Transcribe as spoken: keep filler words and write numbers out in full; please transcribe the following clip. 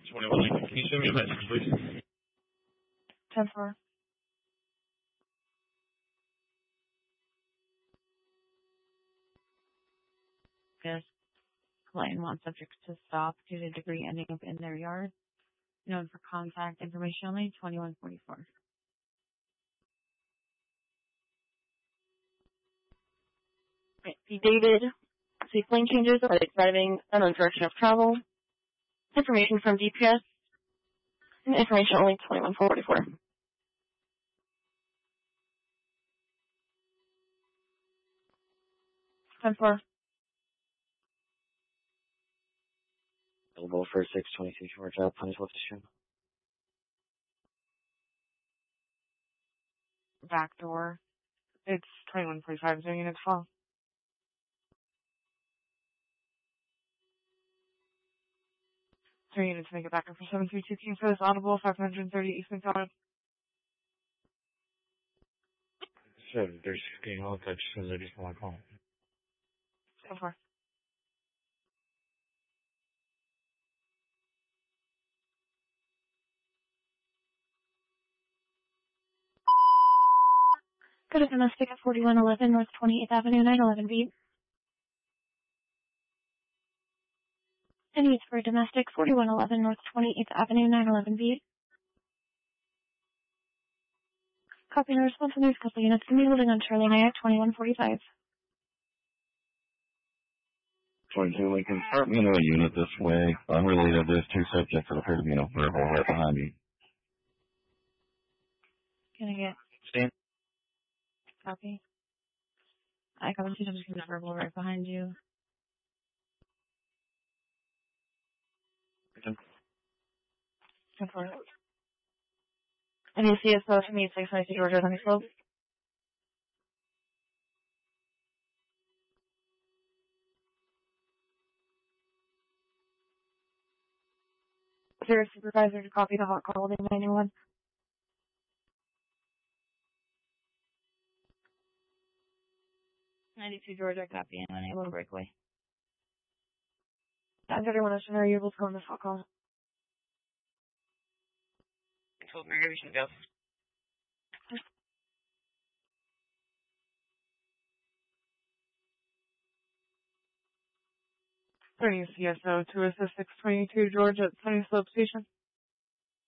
twenty-one Lincoln. Can you send me a message, please? ten four. Yes. Client wants subjects to stop due to debris ending up in their yard. Known for contact information only, twenty-one forty-four. Right. See, David. See, plane changes are driving unknown direction of travel. Information from D P S. And information only, twenty-one forty-four. ten four. Available for six twenty-two Georgia, Punish Location. Back door. It's twenty-one forty-five. Doing units fall. Three units make it back up for seven three two King Phyllis Audible, five hundred thirty East McDonald. So there's getting all touch as I just want to call. ten four. Go to domestic at forty-one eleven North twenty-eighth Avenue, nine eleven B. And it's for domestic, forty-one eleven North twenty-eighth Avenue, nine eleven B. Copy and response from these couple units can be holding on Charlie Nyack, twenty-one forty-five. twenty-two Lincoln, start me into a unit this way. Unrelated, there's two subjects that appear to be in a verbal right behind you. Can I get Stand. copy? I got two subjects in the verbal right behind you. ten four. And you see it's supposed to meet six ninety Georgia on the slope? Is there a supervisor to copy the hot call to ninety-one? ninety-two Georgia, copy, and unable to breakaway. nine thirty-one Ocean, are you able to go on this hot call? Told me we should go. thirty C S O to assist six twenty-two Georgia at Sunny Slope Station.